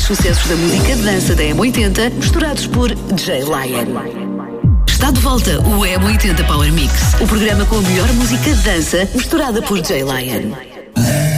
sucessos da música de dança da M80, misturados por Jay Lion. Está de volta o M80 Power Mix, o programa com a melhor música de dança misturada por Jay Lion.